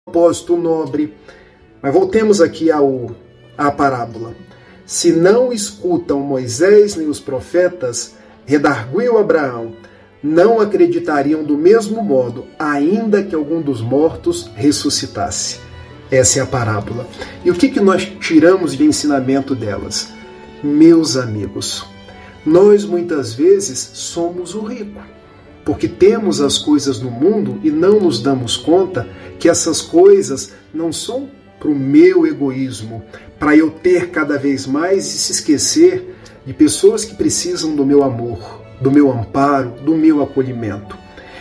propósito nobre. Mas voltemos aqui à parábola. Se não escutam Moisés nem os profetas, redarguiu Abraão, não acreditariam do mesmo modo, ainda que algum dos mortos ressuscitasse. Essa é a parábola. E o que nós tiramos de ensinamento delas? Meus amigos, nós muitas vezes somos o rico, porque temos as coisas no mundo e não nos damos conta que essas coisas não são para o meu egoísmo, para eu ter cada vez mais e se esquecer de pessoas que precisam do meu amor, do meu amparo, do meu acolhimento.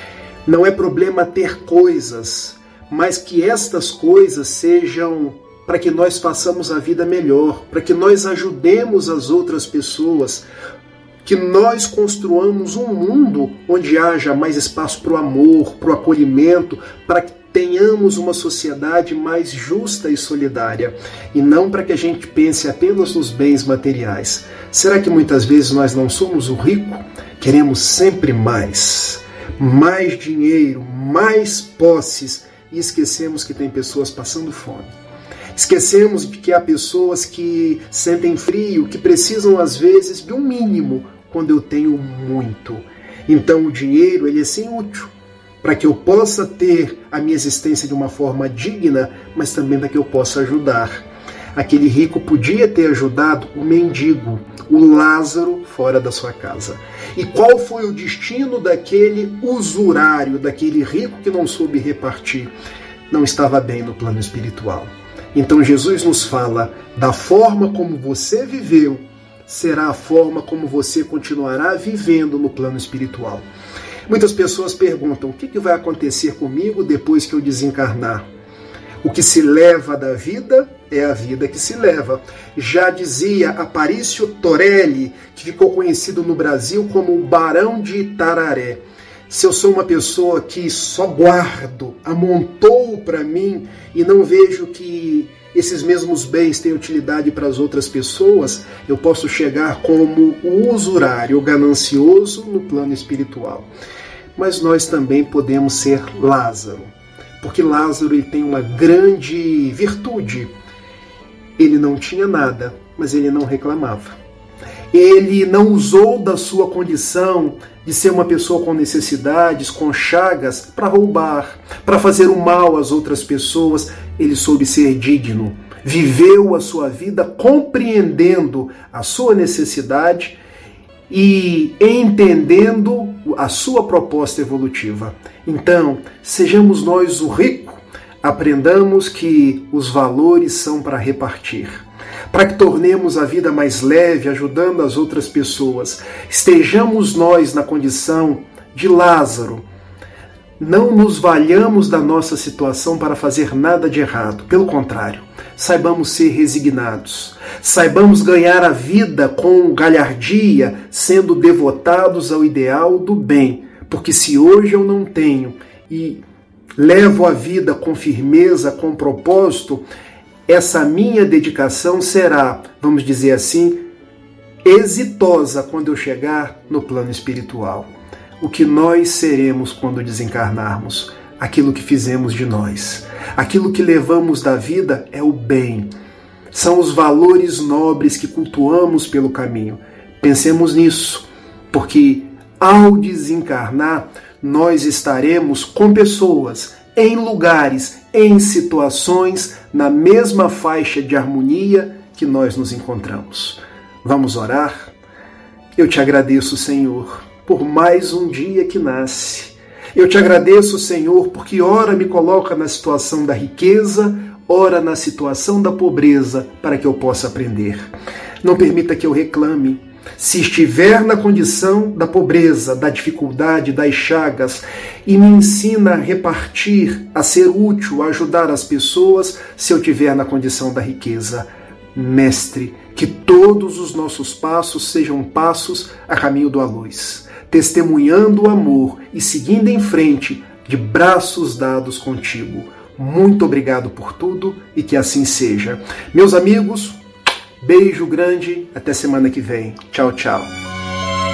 Não é problema ter coisas, mas que estas coisas sejam para que nós façamos a vida melhor, para que nós ajudemos as outras pessoas, que nós construamos um mundo onde haja mais espaço para o amor, para o acolhimento, para que tenhamos uma sociedade mais justa e solidária, e não para que a gente pense apenas nos bens materiais. Será que muitas vezes nós não somos o rico? Queremos sempre mais dinheiro, mais posses, e esquecemos que tem pessoas passando fome. Esquecemos de que há pessoas que sentem frio, que precisam às vezes de um mínimo, quando eu tenho muito. Então o dinheiro ele é sim útil, para que eu possa ter a minha existência de uma forma digna, mas também para que eu possa ajudar. Aquele rico podia ter ajudado o mendigo, o Lázaro, fora da sua casa. E qual foi o destino daquele usurário, daquele rico que não soube repartir? Não estava bem no plano espiritual. Então Jesus nos fala, da forma como você viveu, será a forma como você continuará vivendo no plano espiritual. Muitas pessoas perguntam, o que vai acontecer comigo depois que eu desencarnar? O que se leva da vida é a vida que se leva. Já dizia Aparício Torelli, que ficou conhecido no Brasil como o Barão de Itararé. Se eu sou uma pessoa que só guardo, amontou para mim e não vejo que esses mesmos bens têm utilidade para as outras pessoas, eu posso chegar como o usurário, o ganancioso no plano espiritual. Mas nós também podemos ser Lázaro, porque Lázaro ele tem uma grande virtude. Ele não tinha nada, mas ele não reclamava. Ele não usou da sua condição de ser uma pessoa com necessidades, com chagas, para roubar, para fazer o mal às outras pessoas. Ele soube ser digno, viveu a sua vida compreendendo a sua necessidade e entendendo a sua proposta evolutiva. Então, sejamos nós o rico, aprendamos que os valores são para repartir, para que tornemos a vida mais leve, ajudando as outras pessoas. Estejamos nós na condição de Lázaro. Não nos valhamos da nossa situação para fazer nada de errado. Pelo contrário, saibamos ser resignados. Saibamos ganhar a vida com galhardia, sendo devotados ao ideal do bem. Porque se hoje eu não tenho e levo a vida com firmeza, com propósito, essa minha dedicação será, vamos dizer assim, exitosa quando eu chegar no plano espiritual. O que nós seremos quando desencarnarmos? Aquilo que fizemos de nós. Aquilo que levamos da vida é o bem. São os valores nobres que cultuamos pelo caminho. Pensemos nisso, porque ao desencarnar, nós estaremos com pessoas, em lugares, em situações, na mesma faixa de harmonia que nós nos encontramos. Vamos orar? Eu te agradeço, Senhor, por mais um dia que nasce. Eu te agradeço, Senhor, porque ora me coloca na situação da riqueza, ora na situação da pobreza, para que eu possa aprender. Não permita que eu reclame. Se estiver na condição da pobreza, da dificuldade, das chagas, e me ensina a repartir, a ser útil, a ajudar as pessoas, se eu estiver na condição da riqueza. Mestre, que todos os nossos passos sejam passos a caminho da luz, testemunhando o amor e seguindo em frente, de braços dados contigo. Muito obrigado por tudo e que assim seja. Meus amigos, beijo grande, até semana que vem. Tchau, tchau.